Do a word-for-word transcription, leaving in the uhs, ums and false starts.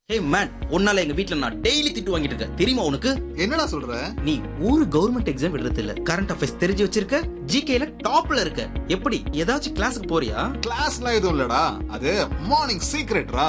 Hey man, உன்னால எங்க வீட்ல நான் டெய்லி திட்டு வாங்கிட்டு இருக்கேன், தெரியுமா உனக்கு? என்னடா சொல்ற? நீ ஒரு கவர்மெண்ட் எக்ஸாம் எழுதுறது இல்ல, கரண்ட் அஃபேர்ஸ் தெரிஞ்சு வச்சிருக்க, ஜிகேல டாப்ல இருக்க. எப்படி ஏதாச்சும் கிளாஸுக்கு போறியா? கிளாஸ்லாம் எதுவும் இல்லடா, அது மார்னிங் சீக்ரெட்ரா.